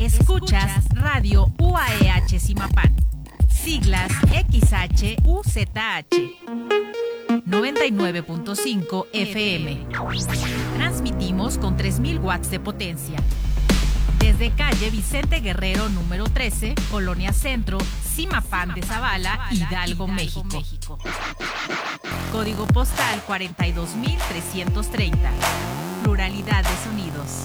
Escuchas Radio UAEH Zimapán. Siglas XHUZH. 99.5 FM. Transmitimos con 3000 watts de potencia. Desde calle Vicente Guerrero número 13, Colonia Centro, Zimapán de Zavala, Hidalgo, México. Código postal 42330. Pluralidad de sonidos.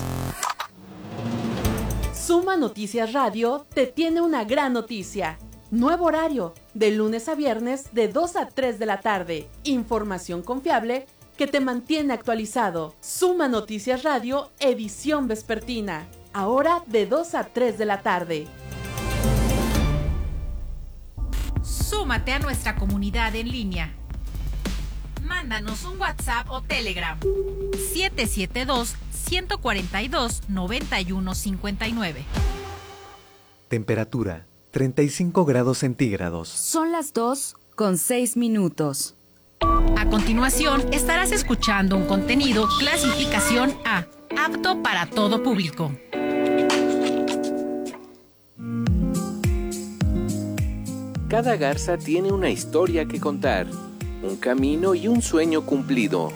Suma Noticias Radio te tiene una gran noticia. Nuevo horario, de lunes a viernes de 2 a 3 de la tarde. Información confiable que te mantiene actualizado. Suma Noticias Radio, edición vespertina. Ahora de 2 a 3 de la tarde. Súmate a nuestra comunidad en línea. Mándanos un WhatsApp o Telegram. 772-142-9159. Temperatura 35 grados centígrados. Son las 2:06. A continuación, estarás escuchando un contenido clasificación A, apto para todo público. Cada garza tiene una historia que contar, un camino y un sueño cumplido.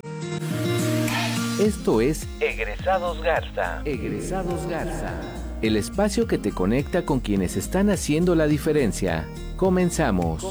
Esto es Egresados Garza. Egresados Garza. El espacio que te conecta con quienes están haciendo la diferencia. Comenzamos.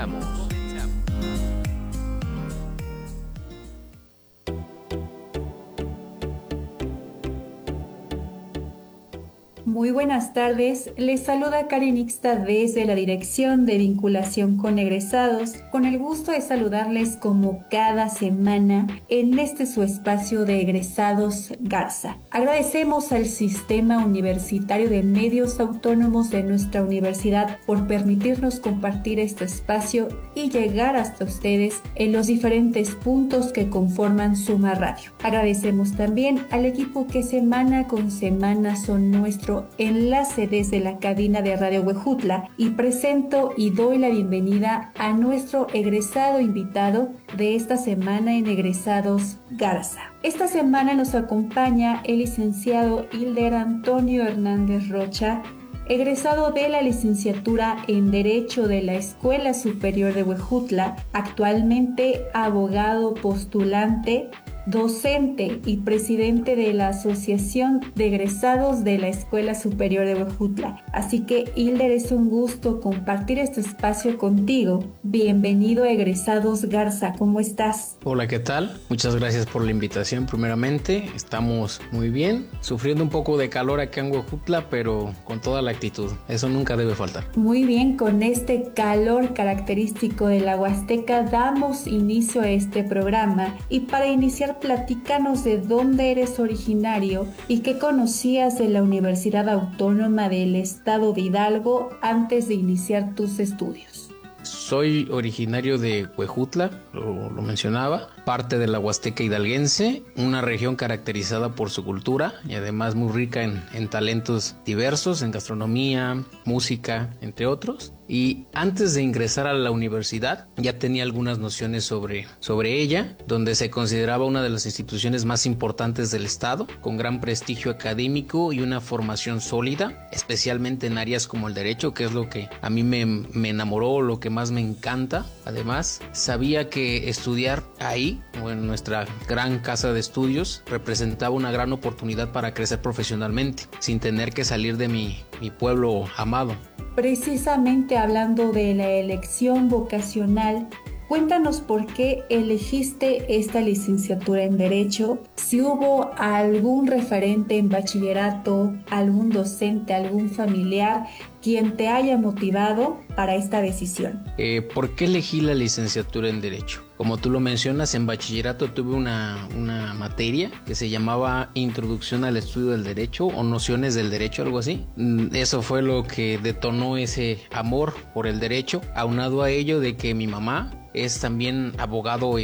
Muy buenas tardes, les saluda Karen Ixta desde la Dirección de Vinculación con Egresados, con el gusto de saludarles como cada semana en este su espacio de Egresados Garza. Agradecemos al Sistema Universitario de Medios Autónomos de nuestra universidad por permitirnos compartir este espacio y llegar hasta ustedes en los diferentes puntos que conforman Suma Radio. Agradecemos también al equipo que semana con semana son nuestro enlace desde la cabina de Radio Huejutla y presento y doy la bienvenida a nuestro egresado invitado de esta semana en Egresados Garza. Esta semana nos acompaña el licenciado Hilder Antonio Hernández Rocha, egresado de la licenciatura en Derecho de la Escuela Superior de Huejutla, actualmente abogado postulante, docente y presidente de la Asociación de Egresados de la Escuela Superior de Huejutla. Así que, Hilder, es un gusto compartir este espacio contigo. Bienvenido a Egresados Garza, ¿cómo estás? Hola, ¿qué tal? Muchas gracias por la invitación primeramente. Estamos muy bien, sufriendo un poco de calor acá en Huejutla, pero con toda la actitud. Eso nunca debe faltar. Muy bien, con este calor característico de la Huasteca damos inicio a este programa y para iniciar platícanos de dónde eres originario y qué conocías de la Universidad Autónoma del Estado de Hidalgo antes de iniciar tus estudios. Soy originario de Huejutla, lo mencionaba, parte de la Huasteca hidalguense, una región caracterizada por su cultura y además muy rica en talentos diversos, en gastronomía, música, entre otros. Y antes de ingresar a la universidad ya tenía algunas nociones sobre ella, donde se consideraba una de las instituciones más importantes del estado, con gran prestigio académico y una formación sólida, especialmente en áreas como el derecho, que es lo que a mí me enamoró, lo que más me encanta. Además, sabía que estudiar ahí, o en nuestra gran casa de estudios, representaba una gran oportunidad para crecer profesionalmente, sin tener que salir de mi pueblo amado. Precisamente hablando de la elección vocacional, cuéntanos por qué elegiste esta licenciatura en Derecho, si hubo algún referente en bachillerato, algún docente, algún familiar quien te haya motivado para esta decisión. ¿Por qué elegí la licenciatura en Derecho? Como tú lo mencionas, en bachillerato tuve una materia que se llamaba Introducción al Estudio del Derecho o Nociones del Derecho, algo así. Eso fue lo que detonó ese amor por el derecho, aunado a ello de que mi mamá es también abogado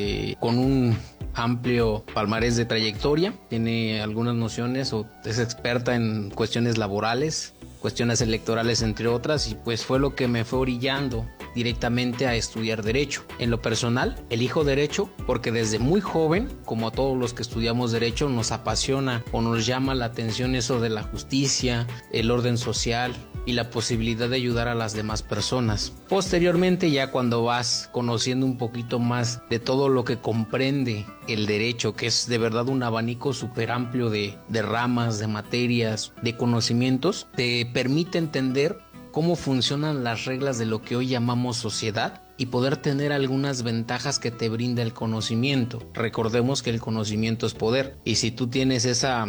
con un amplio palmarés de trayectoria, tiene algunas nociones o es experta en cuestiones laborales, cuestiones electorales entre otras, y pues fue lo que me fue orillando directamente a estudiar Derecho. En lo personal, elijo Derecho porque desde muy joven, como a todos los que estudiamos Derecho, nos apasiona o nos llama la atención eso de la justicia, el orden social y la posibilidad de ayudar a las demás personas. Posteriormente, ya cuando vas conociendo un poquito más de todo lo que comprende el derecho, que es de verdad un abanico súper amplio de ramas, de materias, de conocimientos, te permite entender cómo funcionan las reglas de lo que hoy llamamos sociedad y poder tener algunas ventajas que te brinda el conocimiento. Recordemos que el conocimiento es poder, y si tú tienes esa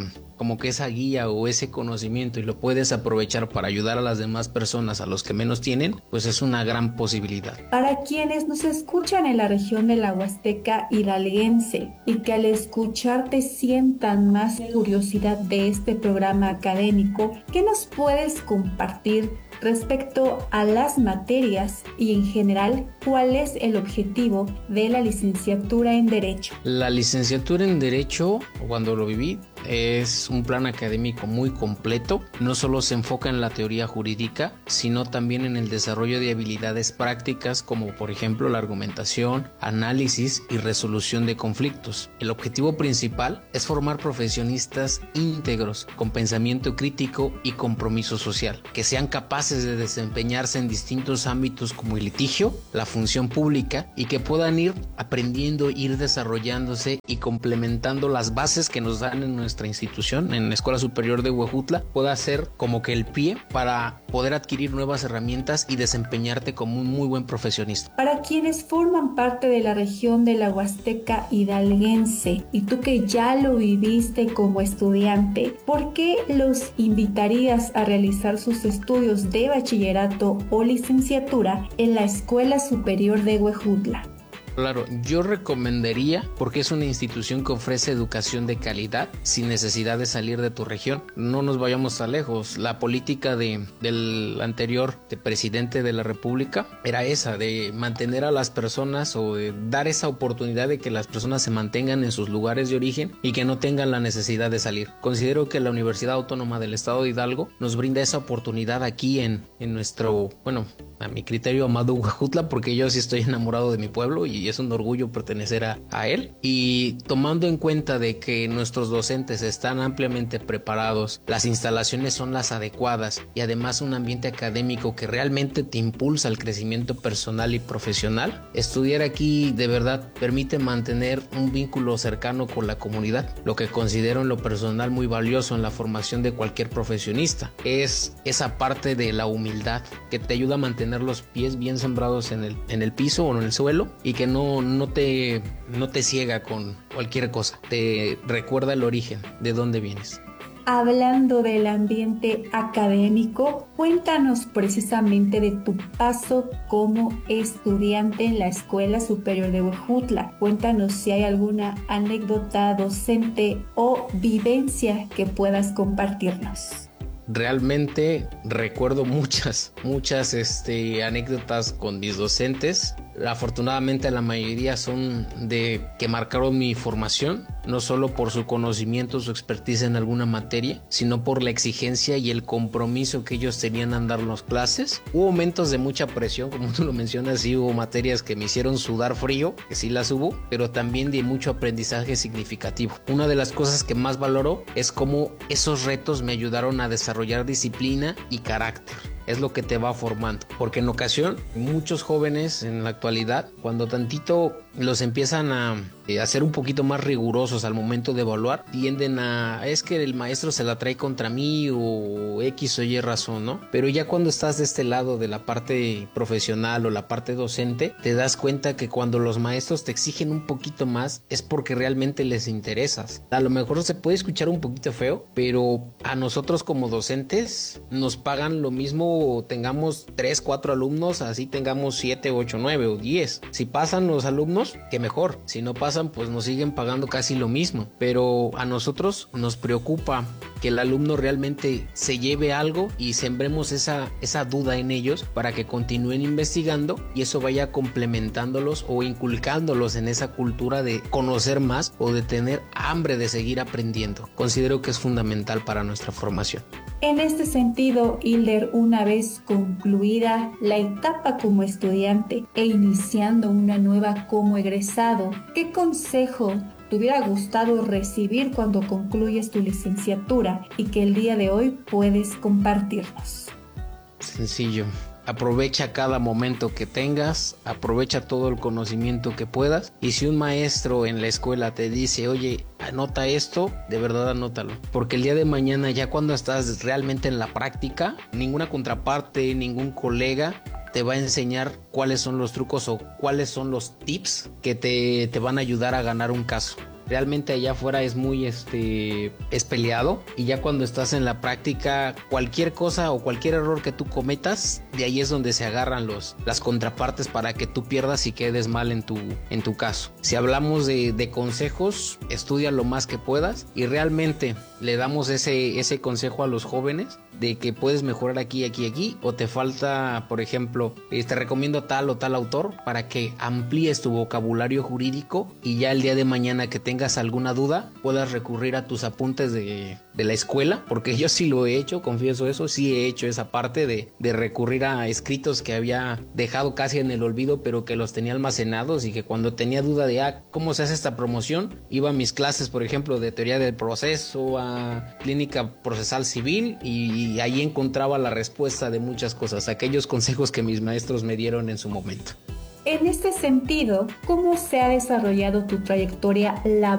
guía o ese conocimiento y lo puedes aprovechar para ayudar a las demás personas, a los que menos tienen, pues es una gran posibilidad. Para quienes nos escuchan en la región de la Huasteca hidalguense y que al escucharte sientan más curiosidad de este programa académico, ¿qué nos puedes compartir respecto a las materias y en general cuál es el objetivo de la licenciatura en Derecho? La licenciatura en Derecho, cuando lo viví, es un plan académico muy completo. No solo se enfoca en la teoría jurídica, sino también en el desarrollo de habilidades prácticas como por ejemplo la argumentación, análisis y resolución de conflictos. El objetivo principal es formar profesionistas íntegros con pensamiento crítico y compromiso social, que sean capaces de desempeñarse en distintos ámbitos como el litigio, la función pública, y que puedan ir aprendiendo, ir desarrollándose y complementando las bases que nos dan en nuestra institución, en la Escuela Superior de Huejutla, pueda ser como que el pie para poder adquirir nuevas herramientas y desempeñarte como un muy buen profesionista. Para quienes forman parte de la región de la Huasteca hidalguense y tú que ya lo viviste como estudiante, ¿por qué los invitarías a realizar sus estudios de bachillerato o licenciatura en la Escuela Superior de Huejutla? Claro, yo recomendaría porque es una institución que ofrece educación de calidad sin necesidad de salir de tu región. No nos vayamos tan lejos. La política del anterior presidente de la República era esa, de mantener a las personas o de dar esa oportunidad de que las personas se mantengan en sus lugares de origen y que no tengan la necesidad de salir. Considero que la Universidad Autónoma del Estado de Hidalgo nos brinda esa oportunidad aquí en nuestro, bueno, a mi criterio, amado Huejutla, porque yo sí estoy enamorado de mi pueblo y es un orgullo pertenecer a él. Y tomando en cuenta de que nuestros docentes están ampliamente preparados, las instalaciones son las adecuadas y además un ambiente académico que realmente te impulsa al crecimiento personal y profesional, estudiar aquí de verdad permite mantener un vínculo cercano con la comunidad, lo que considero en lo personal muy valioso en la formación de cualquier profesionista. Es esa parte de la humildad que te ayuda a mantener los pies bien sembrados en el piso o en el suelo y que no te ciega con cualquier cosa. Te recuerda el origen, de dónde vienes. Hablando del ambiente académico, cuéntanos precisamente de tu paso como estudiante en la Escuela Superior de Huejutla. Cuéntanos si hay alguna anécdota docente o vivencia que puedas compartirnos. Realmente recuerdo muchas anécdotas con mis docentes. Afortunadamente la mayoría son de que marcaron mi formación, no solo por su conocimiento, su expertise en alguna materia, sino por la exigencia y el compromiso que ellos tenían en darnos clases. Hubo momentos de mucha presión, como tú lo mencionas, y hubo materias que me hicieron sudar frío, que sí las hubo, pero también de mucho aprendizaje significativo. Una de las cosas que más valoro es cómo esos retos me ayudaron a desarrollar disciplina y carácter. Es lo que te va formando, porque en ocasión muchos jóvenes en la actualidad, cuando tantito los empiezan a ser un poquito más rigurosos al momento de evaluar, tienden es que el maestro se la trae contra mí o X o Y razón, ¿no? Pero ya cuando estás de este lado de la parte profesional o la parte docente, te das cuenta que cuando los maestros te exigen un poquito más es porque realmente les interesas. A lo mejor se puede escuchar un poquito feo, pero a nosotros como docentes nos pagan lo mismo, tengamos 3, 4 alumnos, así tengamos 7, 8, 9 o 10. Si pasan los alumnos, que mejor. Si no pasan, pues nos siguen pagando casi lo mismo. Pero a nosotros nos preocupa que el alumno realmente se lleve algo y sembremos esa duda en ellos para que continúen investigando y eso vaya complementándolos o inculcándolos en esa cultura de conocer más o de tener hambre de seguir aprendiendo. Considero que es fundamental para nuestra formación. En este sentido, Hilder, una vez concluida la etapa como estudiante e iniciando una nueva como egresado, ¿qué consejo te hubiera gustado recibir cuando concluyes tu licenciatura y que el día de hoy puedes compartirnos? Sencillo. Aprovecha cada momento que tengas, aprovecha todo el conocimiento que puedas, y si un maestro en la escuela te dice, oye, anota esto, de verdad anótalo, porque el día de mañana, ya cuando estás realmente en la práctica, ninguna contraparte, ningún colega te va a enseñar cuáles son los trucos o cuáles son los tips que te van a ayudar a ganar un caso. Realmente allá afuera es muy es peleado, y ya cuando estás en la práctica, cualquier cosa o cualquier error que tú cometas, de ahí es donde se agarran las contrapartes para que tú pierdas y quedes mal en tu caso. Si hablamos de consejos, estudia lo más que puedas, y realmente le damos ese consejo a los jóvenes de que puedes mejorar aquí, o te falta, por ejemplo, te recomiendo tal o tal autor para que amplíes tu vocabulario jurídico, y ya el día de mañana que tengas alguna duda puedas recurrir a tus apuntes de la escuela, porque yo sí lo he hecho, confieso eso, sí he hecho esa parte de recurrir a escritos que había dejado casi en el olvido, pero que los tenía almacenados, y que cuando tenía duda de cómo se hace esta promoción, iba a mis clases, por ejemplo, de teoría del proceso, a clínica procesal civil, y ahí encontraba la respuesta de muchas cosas, aquellos consejos que mis maestros me dieron en su momento. En este sentido, ¿cómo se ha desarrollado tu trayectoria laboral